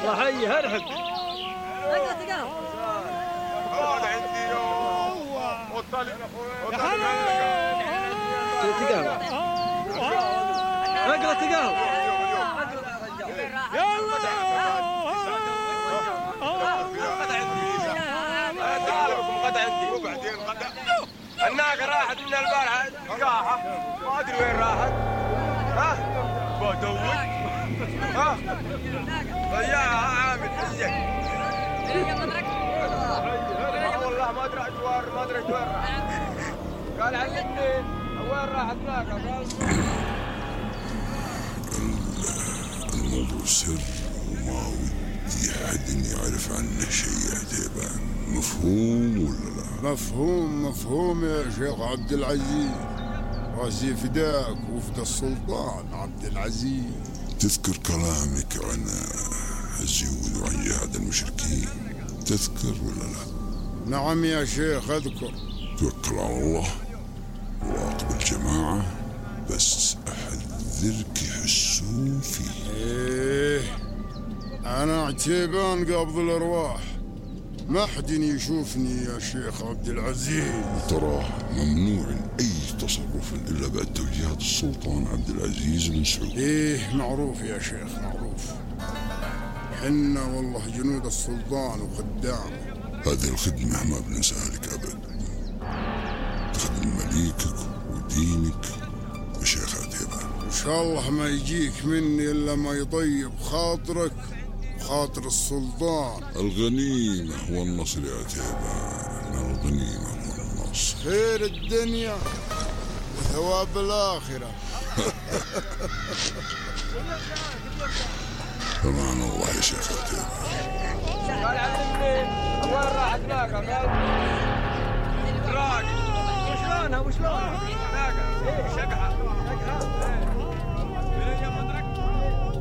صحيح ارحب. هذا عندي والطالب تقهوى اقرا تقهوى يلا غدا عندي وبعدين غدا الناقة راحت من البارحة قاحة ما ادري وين راحت. ها بدوي ها ضيعها عامل حزك والله ما ادري اجوار ما ادري وين راحت. قال علمني وين راحت ناقة. الموضوع سر وما ودي حد يعرف عنه شيء يا عتيبان. مفهوم ولا لا؟ مفهوم يا شيخ عبد العزيز. راسي فداك وفد السلطان عبد العزيز. تذكر كلامك عن الزيود وعن جهاد المشركين؟ تذكر ولا لا؟ نعم يا شيخ أذكر. توكل على الله وراقب الجماعة، بس أحذرك يحسون فيه. إيه أنا عتيبان قابض الأرواح، ما حد يشوفني يا شيخ عبد العزيز. تراه ممنوع أي تصرف إلا بعد توجيهات السلطان عبد العزيز بن سعود. إيه معروف يا شيخ معروف. حنا والله جنود السلطان وخدامه. هذه الخدمة ما بننساها لك أبد. تخدم مليكك ودينك وشيخ عتيبان. إن شاء الله ما يجيك مني إلا ما يطيب خاطرك وخاطر السلطان. الغنيمة والنصر يا عتيبان، الغنيمة والنصر. خير الدنيا وثواب الآخرة. فمان الله يا شيخ عتيبان. قال علمني وين راحت ناقة. راقد وشلونها ناقة شقحة